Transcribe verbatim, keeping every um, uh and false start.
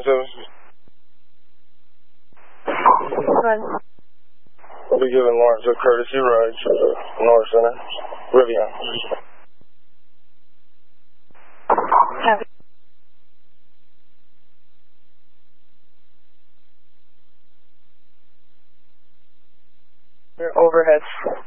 seven. Run. We'll be giving Lawrence a courtesy ride to the North Center. Rivian. Copy. Overhead.